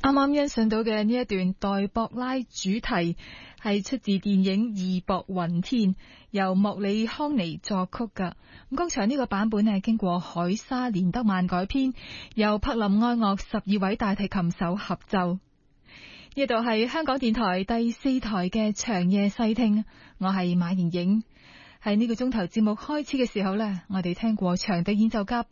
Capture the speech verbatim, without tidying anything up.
啱啱欣賞到嘅呢一段黛博拉主題係出自電影《義薄雲天》，由莫里康尼作曲㗎。咁剛才呢個版本係經過海沙連德曼改編，由柏林愛樂十二位大提琴手合奏。呢度係香港電台第四台嘅長夜細聽，我係馬瑩瑩。喺呢個鐘頭節目開始嘅時候呢，我哋聽過長笛演奏家